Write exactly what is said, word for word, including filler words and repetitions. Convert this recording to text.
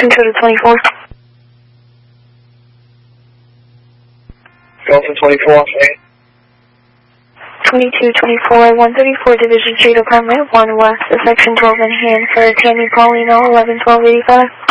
Control to twenty-four. Delta twenty-four, eight. twenty-two twenty-four, one thirty-four Division Street, Apartment one West, Section twelve in hand for Tammy Paulino, eleven twelve eighty-five.